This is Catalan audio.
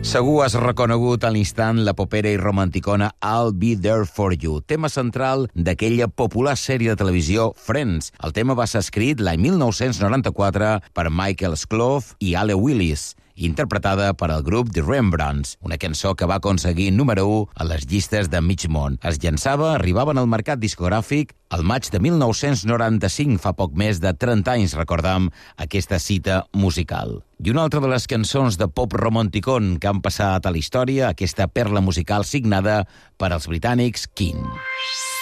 Segur has reconegut a l'instant la popera i romanticona I'll Be There For You, tema central d'aquella popular sèrie de televisió Friends. El tema va ser escrit l'any 1994 per Michael Skloff i Ale Willis, interpretada per al grup The Rembrandts, una cançó que va aconseguir número 1 a les llistes de mig món. Es llançava, arribaven al mercat discogràfic al maig de 1995, fa poc més de 30 anys, recordam aquesta cita musical. I una altra de les cançons de pop romanticón que han passat a la història, aquesta perla musical signada per als britànics King.